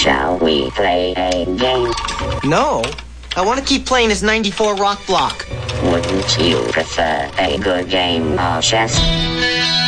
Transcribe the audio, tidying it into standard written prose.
Shall we play a game? No. I want to keep playing this 94 rock block. Wouldn't you prefer a good game of chess?